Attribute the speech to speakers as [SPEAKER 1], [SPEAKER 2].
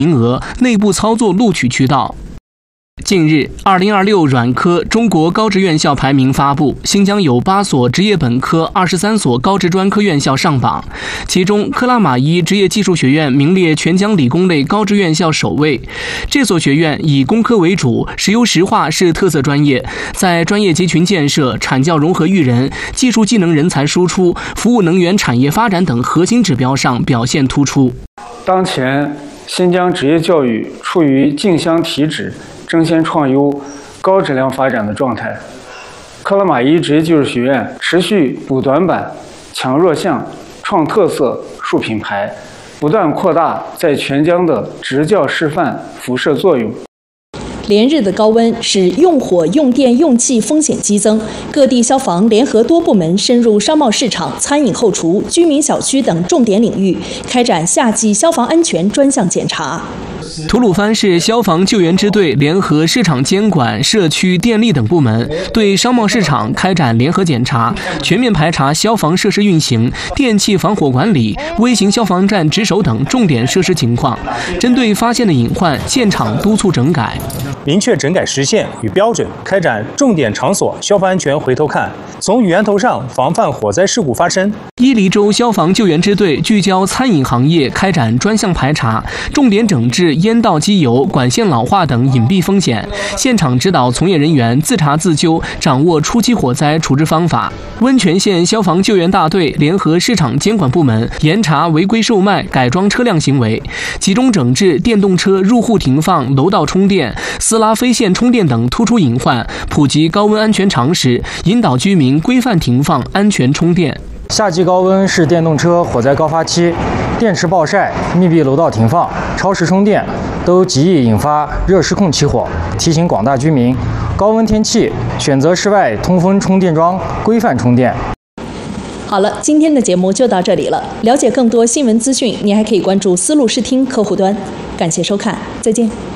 [SPEAKER 1] 名额、内部操作录取渠道。近日，2026软科中国高职院校排名发布，新疆有8所职业本科、23所高职专科院校上榜，其中克拉玛依职业技术学院名列全疆理工类高职院校首位。这所学院以工科为主，石油石化是特色专业，在专业集群建设、产教融合育人、技术技能人才输出、服务能源产业发展等核心指标上表现突出。
[SPEAKER 2] 当前，新疆职业教育处于竞相提质、争先创优、高质量发展的状态。克拉玛依职业技术学院持续补短板、抢弱项、创特色、树品牌，不断扩大在全疆的职教示范辐射作用。
[SPEAKER 3] 连日的高温使用火、用电、用气风险激增，各地消防联合多部门深入商贸市场、餐饮后厨、居民小区等重点领域，开展夏季消防安全专项检查。
[SPEAKER 1] 吐鲁番市消防救援支队联合市场监管、社区电力等部门，对商贸市场开展联合检查，全面排查消防设施运行、电气防火管理、微型消防站值守等重点设施情况，针对发现的隐患，现场督促整改。
[SPEAKER 4] 明确整改时限与标准，开展重点场所消防安全回头看，从源头上防范火灾事故发生。
[SPEAKER 1] 伊犁州消防救援支队聚焦餐饮行业，开展专项排查，重点整治烟道机油、管线老化等隐蔽风险，现场指导从业人员自查自纠，掌握初期火灾处置方法。温泉县消防救援大队联合市场监管部门严查违规售卖、改装车辆行为，集中整治电动车入户停放、楼道充电、私拉非线充电等突出隐患，普及高温安全常识，引导居民规范停放、安全充电。
[SPEAKER 5] 夏季高温是电动车火灾高发期，电池暴晒、密闭楼道停放、超时充电都极易引发热失控起火。提醒广大居民，高温天气选择室外通风充电桩，规范充电。
[SPEAKER 3] 好了，今天的节目就到这里了。了解更多新闻资讯，你还可以关注丝路视听客户端。感谢收看，再见。